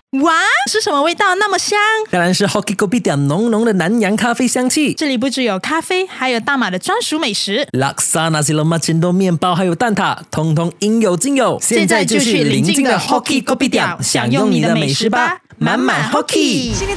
哇，是什么味道那么香？ 当然是 Hoki Kopitiam 浓浓的南洋咖啡香气。 这里不只有咖啡，还有大马的专属美食。 Laksa Nasi Lemak Cendol 面包还有蛋挞，通通应有尽有。 现在就去邻近的 Hoki Kopitiam 享用你的美食吧，满满 Hoki。